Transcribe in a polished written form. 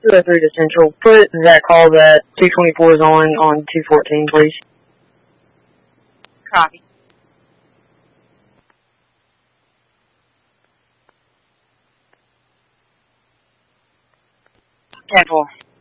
203 to Central. Put that call that 224 is on 214, please. Copy. Careful.